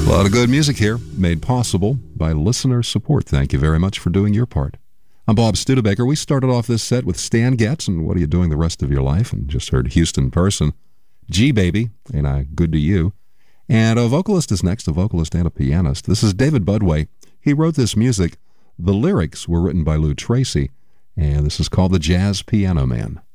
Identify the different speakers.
Speaker 1: A lot of good music here, made possible by listener support. Thank you very much for doing your part. I'm Bob Studebaker. We started off this set with Stan Getz and What Are You Doing the Rest of Your Life? And just heard Houston Person, G-Baby, Ain't I Good to You? And a vocalist is next, a vocalist and a pianist. This is David Budway. He wrote this music. The lyrics were written by Lou Tracy, and this is called The Jazz Piano Man.